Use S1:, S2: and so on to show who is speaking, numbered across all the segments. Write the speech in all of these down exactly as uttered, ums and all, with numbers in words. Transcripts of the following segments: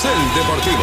S1: Carrusel Deportivo.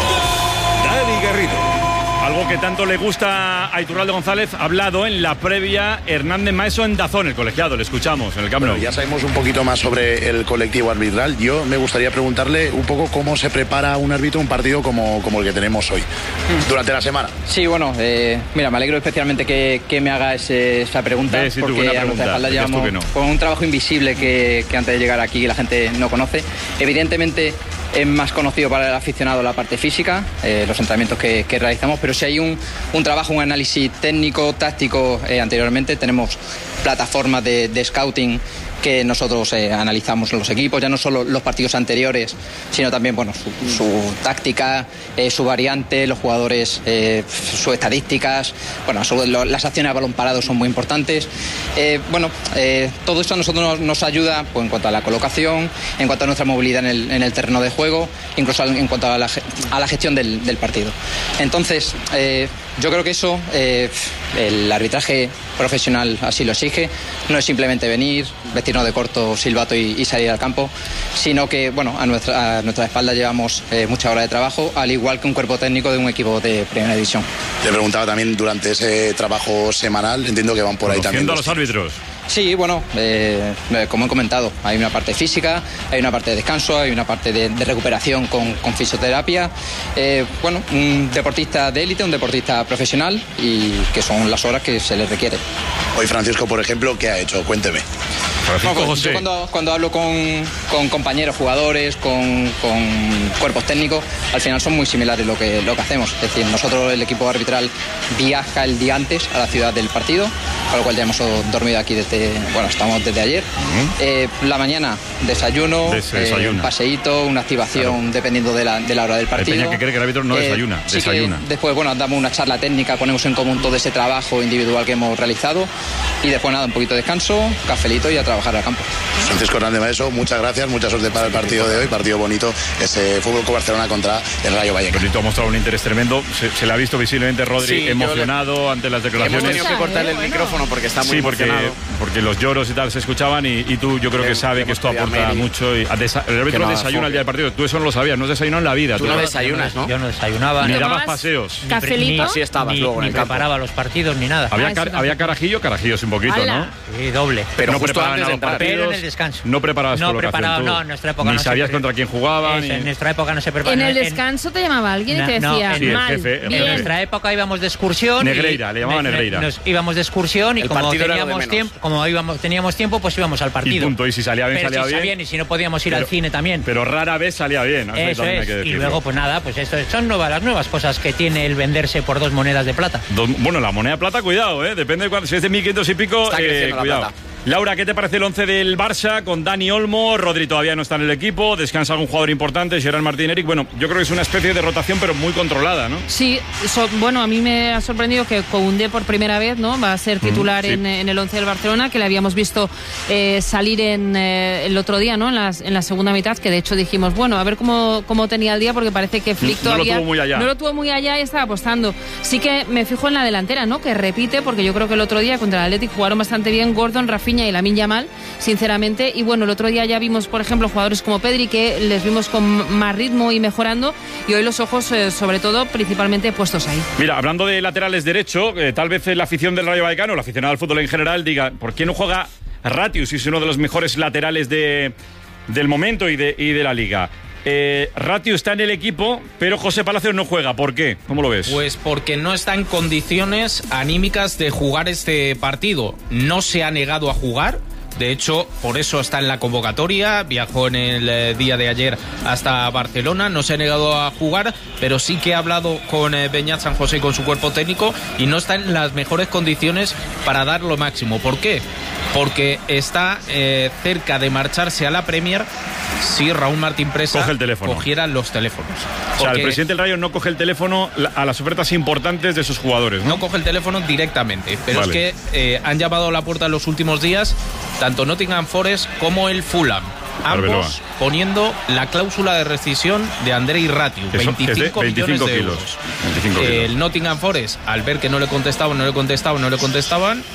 S1: Dani Garrido.
S2: Algo que tanto le gusta a Iturralde González, ha hablado en la previa Hernández Maeso en Dazón, el colegiado. Le escuchamos en el Camp Nou.
S3: Bueno, ya sabemos un poquito más sobre el colectivo arbitral. Yo me gustaría preguntarle un poco cómo se prepara un árbitro un partido como, como el que tenemos hoy, durante la semana.
S4: Sí, bueno, eh, mira, me alegro especialmente que, que me haga ese, esa pregunta,
S2: sí, sí,
S4: porque
S2: buena
S4: a
S2: pregunta.
S4: nuestra espalda llevamos
S2: no.
S4: con un trabajo invisible que, que antes de llegar aquí la gente no conoce. Evidentemente es más conocido para el aficionado la parte física, eh, los entrenamientos que, que realizamos, pero si hay un, un trabajo, un análisis técnico, táctico, eh, anteriormente tenemos plataformas de, de scouting que nosotros eh, analizamos en los equipos, ya no solo los partidos anteriores, sino también bueno, su, su táctica, eh, su variante, los jugadores, eh, sus estadísticas, bueno, sobre lo, las acciones a balón parado son muy importantes. Eh, bueno, eh, todo esto a nosotros nos, nos ayuda pues, en cuanto a la colocación, en cuanto a nuestra movilidad en el, en el terreno de juego, incluso en cuanto a la, a la gestión del, del partido. Entonces, eh, yo creo que eso, eh, el arbitraje profesional así lo exige. No es simplemente venir, vestirnos de corto, silbato y, y salir al campo, sino que, bueno, a nuestra, a nuestra espalda llevamos eh, muchas horas de trabajo, al igual que un cuerpo técnico de un equipo de primera división.
S3: Te preguntaba también durante ese trabajo semanal, entiendo que van por ahí también.
S2: Conociendo a los árbitros.
S4: Sí, bueno, eh, como he comentado, hay una parte física, hay una parte de descanso, hay una parte de, de recuperación con, con fisioterapia. Eh, bueno, un deportista de élite, un deportista profesional y que son las horas que se les requiere.
S3: Hoy Francisco, por ejemplo, ¿qué ha hecho? Cuénteme.
S2: Francisco
S4: No,
S2: José.
S4: Yo cuando, cuando hablo con, con compañeros, jugadores, con, con cuerpos técnicos, al final son muy similares lo que, lo que hacemos. Es decir, nosotros, el equipo arbitral, viaja el día antes a la ciudad del partido, con lo cual ya hemos dormido aquí desde, bueno, estamos desde ayer. Uh-huh. Eh, la mañana, desayuno, eh, un paseíto, una activación, claro, dependiendo de la, de la hora del partido.
S2: Hay peña que cree que el árbitro no eh, desayuna,
S4: sí
S2: desayuna.
S4: Después, bueno, damos una charla técnica, ponemos en común todo ese trabajo individual que hemos realizado y después nada, un poquito de descanso, cafelito y a trabajar al campo.
S3: Francisco Hernández Maeso, muchas gracias, mucha suerte para el partido de hoy, partido bonito, ese Fútbol Club Barcelona contra el Rayo Vallecano.
S2: Rodrito ha mostrado un interés tremendo, se, se le ha visto visiblemente Rodri sí, emocionado le... ante las declaraciones.
S5: Hemos tenido que cortarle el micrófono porque está muy
S2: sí, porque,
S5: emocionado.
S2: porque los lloros y tal se escuchaban y, y tú yo creo que, que sabe que esto aporta mucho. Y desa... El árbitro no desayuna el día del partido, tú eso no lo sabías, no has desayunado en la vida.
S5: Tú, tú no desayunas, ¿no?
S6: Yo no desayunaba.
S2: Ni dabas paseos.
S6: Cafelito.
S5: Así estabas
S6: ni,
S5: luego en
S6: ni
S5: el campo.
S6: preparaba los partidos ni nada.
S2: Había,
S6: ah,
S2: car había carajillo, carajillos un poquito,
S6: ¡Hala!
S2: ¿no?
S6: Sí, doble.
S5: Pero
S2: no
S5: justo
S2: preparaban
S5: antes
S2: los
S5: de entrar.
S2: partidos,
S6: pero en el descanso.
S2: No preparabas
S6: no
S2: colocación
S6: preparaba,
S2: tú.
S6: no, en nuestra época
S2: ni
S6: no
S2: sabías
S6: se
S2: contra quién jugaba.
S6: Eso,
S2: ni...
S6: En nuestra época no se preparaba.
S7: En el descanso te llamaba alguien y te
S6: no,
S7: decía,
S6: no,
S2: sí, el
S7: mal,
S2: jefe, el
S6: en
S2: jefe.
S6: nuestra época íbamos de excursión.
S2: Negreira,
S6: y,
S2: le llamaban
S6: ne,
S2: Negreira.
S6: Nos íbamos de excursión y
S5: el
S6: como teníamos
S5: de
S6: tiempo, como íbamos, teníamos tiempo, pues íbamos al partido.
S2: Y punto, y si salía bien,
S6: pero
S2: salía
S6: si
S2: bien.
S6: bien. Y si no podíamos ir
S2: pero,
S6: al cine también.
S2: Pero rara vez salía bien.
S6: Eso es. Y luego, pues nada, pues esto son nuevas, las nuevas cosas que tiene el venderse por dos monedas de plata.
S2: Dos, bueno, la moneda plata, cuidado, ¿eh? Depende de cuánto. Si es de mil quinientos y pico,
S5: está
S2: eh,
S5: la
S2: cuidado.
S5: plata.
S2: Laura, ¿qué te parece el once del Barça con Dani Olmo? Rodri todavía no está en el equipo, descansa algún jugador importante, Gerard Martín, Eric. Bueno, yo creo que es una especie de rotación, pero muy controlada, ¿no?
S7: Sí, so, bueno, a mí me ha sorprendido que Koundé por primera vez, ¿no? Va a ser titular mm, sí. en, en el once del Barcelona, que le habíamos visto eh, salir en eh, el otro día, ¿no? En, las, en la segunda mitad, que de hecho dijimos, bueno, a ver cómo, cómo tenía el día, porque parece que Flick
S2: no,
S7: todavía
S2: no lo tuvo muy allá.
S7: No lo tuvo muy allá y estaba apostando. Sí que me fijo en la delantera, ¿no? Que repite, porque yo creo que el otro día contra el Athletic jugaron bastante bien Gordon, Rafinha y Lamine Yamal, sinceramente, y bueno, el otro día ya vimos, por ejemplo, jugadores como Pedri, que les vimos con más ritmo y mejorando, y hoy los ojos, eh, sobre todo, principalmente puestos ahí.
S2: Mira, hablando de laterales derecho, eh, tal vez la afición del Rayo Vallecano, el aficionado al fútbol en general, diga, ¿por qué no juega Ratius? Si es uno de los mejores laterales de, del momento y de, y de la liga. Eh, Ratius está en el equipo, pero José Palacios no juega. ¿Por qué? ¿Cómo lo ves?
S8: Pues porque no está en condiciones anímicas de jugar este partido. No se ha negado a jugar. De hecho, por eso está en la convocatoria, viajó en el eh, día de ayer hasta Barcelona, no se ha negado a jugar, pero sí que ha hablado con eh, Beñat San José y con su cuerpo técnico y no está en las mejores condiciones para dar lo máximo. ¿Por qué? Porque está eh, cerca de marcharse a la Premier si Raúl Martín Presa
S2: coge el teléfono.
S8: cogiera los teléfonos.
S2: O sea, el presidente del Rayo no coge el teléfono a las ofertas importantes de sus jugadores, ¿no?
S8: No coge el teléfono directamente, pero vale. Es que eh, han llamado a la puerta en los últimos días tanto Nottingham Forest como el Fulham, ambos Arbeloa. Poniendo la cláusula de rescisión de Andrei Ratius, veinticinco millones de euros.
S2: veinticinco kilos.
S8: El Nottingham Forest, al ver que no le contestaban, no le contestaban, no le contestaban,